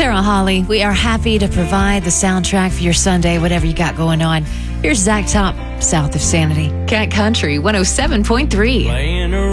Sarah Holly. We are happy to provide the soundtrack for your Sunday, whatever you got going on. Here's Zach Top, South of Sanity. Cat Country 107.3.